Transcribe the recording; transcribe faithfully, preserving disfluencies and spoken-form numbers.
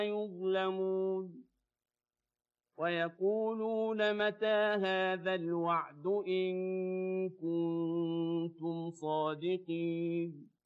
يظلمون ويقولون متى هذا الوعد إن كنتم صادقين